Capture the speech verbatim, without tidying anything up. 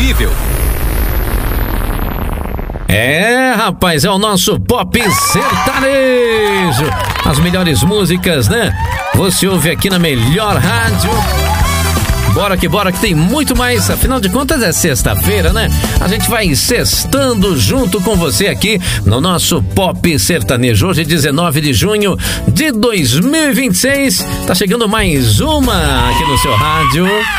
disponível. É, rapaz, é o nosso Pop Sertanejo. As melhores músicas, né? Você ouve aqui na melhor rádio. Bora que bora, que tem muito mais. Afinal de contas é sexta-feira, né? A gente vai sextando junto com você aqui no nosso Pop Sertanejo. Hoje, dezenove de junho de dois mil e vinte e seis. Tá chegando mais uma aqui no seu rádio.